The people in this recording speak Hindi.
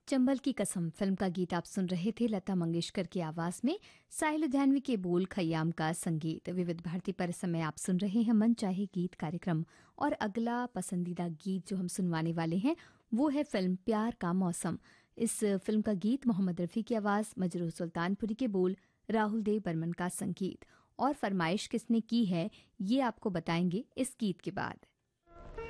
चंबल की कसम फिल्म का गीत आप सुन रहे थे लता मंगेशकर की आवाज में। साहिल लुधियानवी के बोल, खयाम का संगीत। विविध भारती पर समय आप सुन रहे हैं मन चाहे गीत कार्यक्रम। और अगला पसंदीदा गीत जो हम सुनवाने वाले हैं वो है फिल्म प्यार का मौसम। इस फिल्म का गीत मोहम्मद रफ़ी की आवाज, मजरूह सुल्तानपुरी के बोल, राहुल देव बर्मन का संगीत। और फरमाइश किसने की है ये आपको बताएंगे इस गीत के बाद।